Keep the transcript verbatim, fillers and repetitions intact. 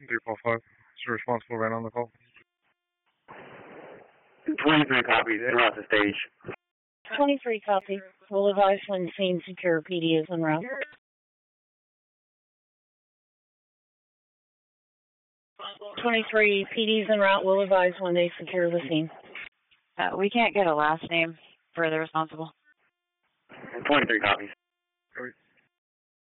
three four five. It's a responsible ran on the call. twenty-three copies. En route to stage. twenty-three copy. We'll advise when scene secure. P D is en route. twenty-three, P D's en route. We'll advise when they secure the scene. Uh, we can't get a last name for the responsible. twenty-three copies. Copy.